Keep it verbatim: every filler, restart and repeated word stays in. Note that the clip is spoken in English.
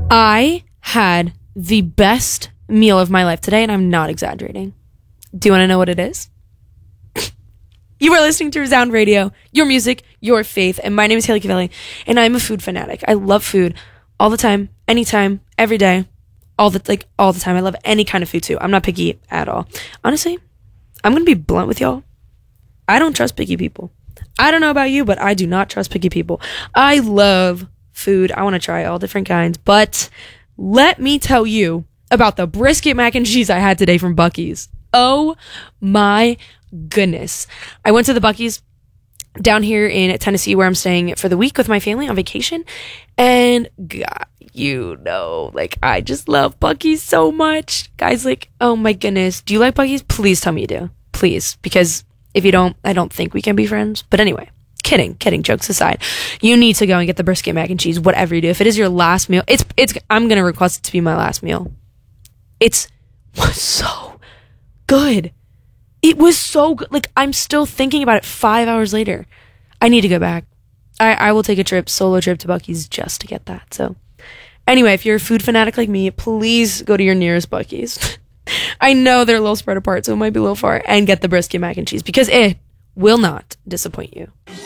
I had the best meal of my life today, and I'm not exaggerating. Do you want to know what it is? You are listening to Resound Radio, your music, your faith, and my name is Haley Cavelli, and I'm a food fanatic. I love food all the time, anytime, every day, all the like all the time. I love any kind of food too. I'm not picky at all. Honestly, I'm gonna be blunt with y'all. I don't trust picky people. I don't know about you, but I do not trust picky people. I love food. I want to try all different kinds, but let me tell you about the brisket mac and cheese I had today from Buc-ee's. Oh my goodness. I went to the Buc-ee's down here in Tennessee where I'm staying for the week with my family on vacation, and God, you know, like, I just love Buc-ee's so much. Guys, like, oh my goodness. Do you like Buc-ee's? Please tell me you do. Please, because if you don't, I don't think we can be friends. But anyway, kidding, kidding, jokes aside. You need to go and get the brisket mac and cheese, whatever you do. If it is your last meal, it's, it's, I'm going to request it to be my last meal. It's so good. It was so good. Like, I'm still thinking about it five hours later. I need to go back. I, I will take a trip, solo trip to Buc-ee's just to get that. So anyway, if you're a food fanatic like me, please go to your nearest Buc-ee's. I know they're a little spread apart, so it might be a little far, and get the brisket mac and cheese because it will not disappoint you.